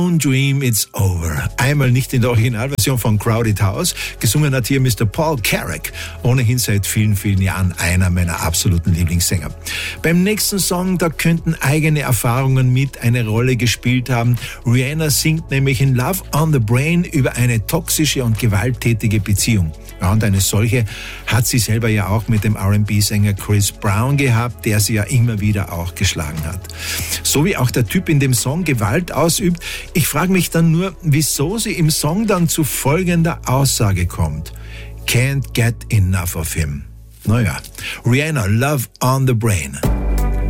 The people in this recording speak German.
Dream It's Over. Einmal nicht in der Originalversion von Crowded House. Gesungen hat hier Mr. Paul Carrack. Ohnehin seit vielen, vielen Jahren einer meiner absoluten Lieblingssänger. Beim nächsten Song, da könnten eigene Erfahrungen mit eine Rolle gespielt haben. Rihanna singt nämlich in Love on the Brain über eine toxische und gewalttätige Beziehung. Ja, und eine solche hat sie selber ja auch mit dem R&B-Sänger Chris Brown gehabt, der sie ja immer wieder auch geschlagen hat. So wie auch der Typ in dem Song Gewalt ausübt. Ich frage mich dann nur, wieso sie im Song dann zu folgender Aussage kommt. Can't get enough of him. Naja, Rihanna, Love on the Brain.